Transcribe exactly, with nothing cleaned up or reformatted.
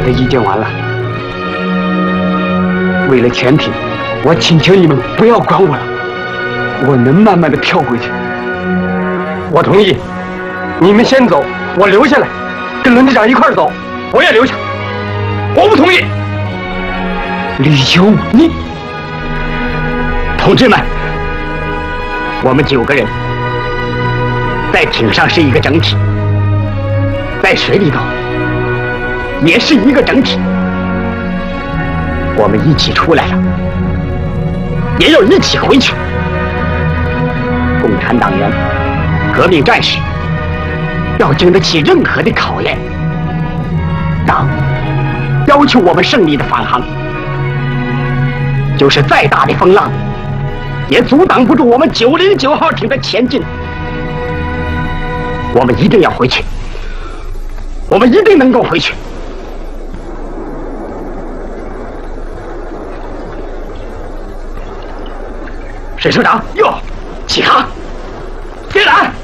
我的意见完了。为了前庭，我请求你们不要管我了，我能慢慢的跳回去。 我同意，你们先走，我留下来，跟轮机长一块儿走。我也留下。我不同意。 吕秋，你， 同志们，我们九个人在艇上是一个整体，在水里头也是一个整体。我们一起出来了，也要一起回去。共产党员、革命战士要经得起任何的考验。党要求我们胜利的返航，就是再大的风浪，也阻挡不住我们九零九号艇的前进。我们一定要回去，我们一定能够回去。水手长，哟，起航，别拦！